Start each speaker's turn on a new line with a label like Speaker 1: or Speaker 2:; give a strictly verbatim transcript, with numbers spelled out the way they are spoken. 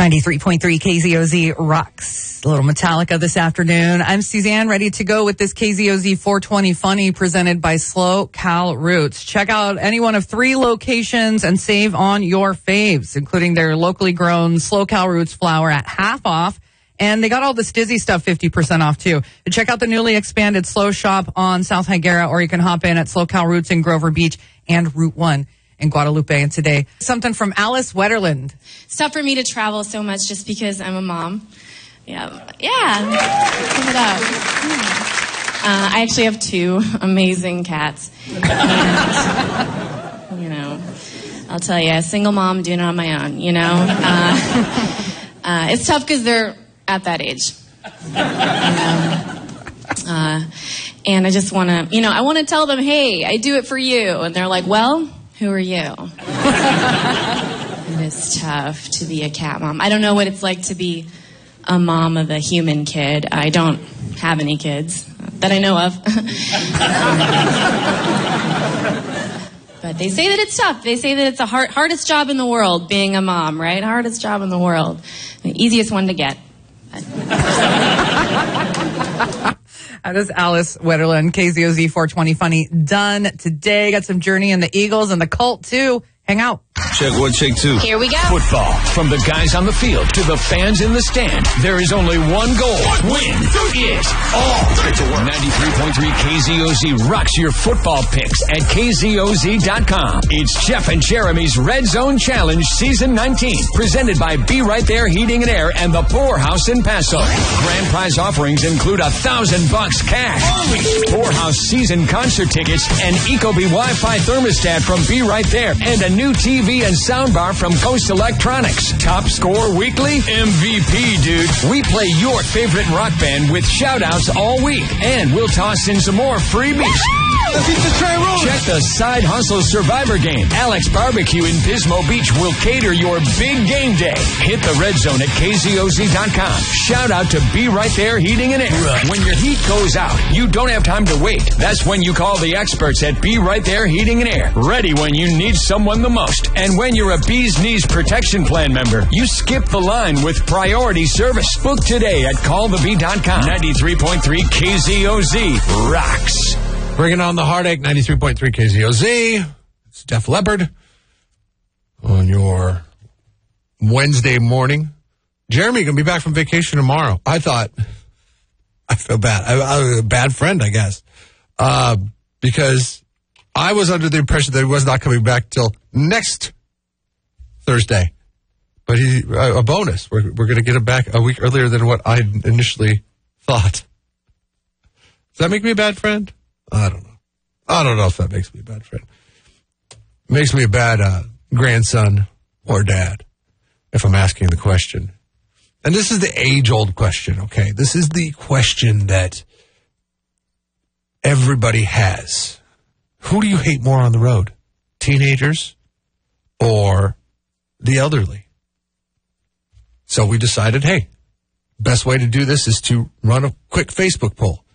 Speaker 1: ninety-three point three K Z O Z rocks. A little Metallica this afternoon. I'm Suzanne, ready to go with this K Z O Z four twenty Funny presented by Slow Cal Roots. Check out any one of three locations and save on your faves, including their locally grown Slow Cal Roots flour at half off. And they got all this Dizzy stuff fifty percent off, too. And check out the newly expanded Slow Shop on South Higuera, or you can hop in at Slow Cal Roots in Grover Beach and Route one in Guadalupe. And today, something from Alice Wetterland.
Speaker 2: It's tough for me to travel so much just because I'm a mom. Yeah. Yeah. Give it up. Uh, I actually have two amazing cats. And, you know, I'll tell you, a single mom doing it on my own, you know. Uh, uh, it's tough because they're at that age. Um, uh, and I just want to, you know, I want to tell them, hey, I do it for you. And they're like, well, who are you? It is tough to be a cat mom. I don't know what it's like to be a mom of a human kid. I don't have any kids that I know of. But they say that it's tough. They say that it's the hard, hardest job in the world, being a mom, right? Hardest job in the world. The easiest one to get.
Speaker 1: That is Alice Wetterland, K Z O Z four twenty Funny, done today. Got some Journey and the Eagles and the Cult, too. Hang out.
Speaker 3: Check one, check two.
Speaker 2: Here we go.
Speaker 4: Football. From the guys on the field to the fans in the stand, there is only one goal. Win it all. ninety-three point three K Z O Z rocks your football picks at K Z O Z dot com. It's Jeff and Jeremy's Red Zone Challenge Season nineteen, presented by Be Right There Heating and Air and the Poorhouse in Paso. Grand prize offerings include a thousand bucks cash, Poorhouse season concert tickets, and Ecobee Wi-Fi thermostat from Be Right There, and a new T V and soundbar from Ghost Electronics. Top Score Weekly? M V P, dude. We play your favorite rock band with shout-outs all week, and we'll toss in some more freebies.
Speaker 3: Let's keep the train rolling.
Speaker 4: Check the Side Hustle Survivor game. Alex Barbecue in Pismo Beach will cater your big game day. Hit the Red Zone at K Z O Z dot com. Shout out to Be Right There Heating and Air. When your heat goes out, you don't have time to wait. That's when you call the experts at Be Right There Heating and Air. Ready when you need someone the most. And when you're a Bee's Knees Protection Plan member, you skip the line with priority service. Book today at call the bee dot com. ninety-three point three K Z O Z rocks.
Speaker 5: Bringing on the heartache, ninety-three point three K Z O Z. It's Def Leppard on your Wednesday morning. Jeremy going to be back from vacation tomorrow. I thought, I feel bad. I, I was a bad friend, I guess, uh, because I was under the impression that he was not coming back till next Thursday. But he, a, a bonus. We're, we're going to get him back a week earlier than what I initially thought. Does that make me a bad friend? I don't know. I don't know if that makes me a bad friend. It makes me a bad uh, grandson or dad if I'm asking the question. And this is the age-old question, okay? This is the question that everybody has. Who do you hate more on the road? Teenagers or the elderly? So we decided, hey, best way to do this is to run a quick Facebook poll.